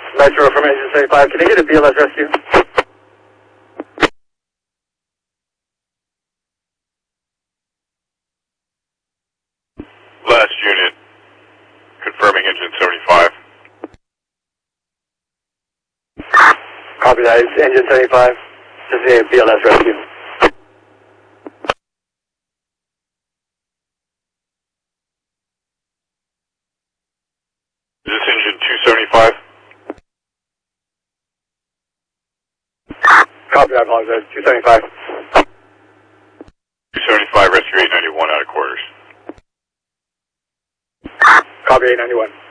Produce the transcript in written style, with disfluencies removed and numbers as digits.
Metro from Engine 75, can I get a BLS rescue? Last unit, confirming Engine 75. Copy that, it's Engine 75, just need a BLS rescue. Is this Engine 275? Copy that, I apologize, 275. 275, rescue 891 out of quarters. Copy 891.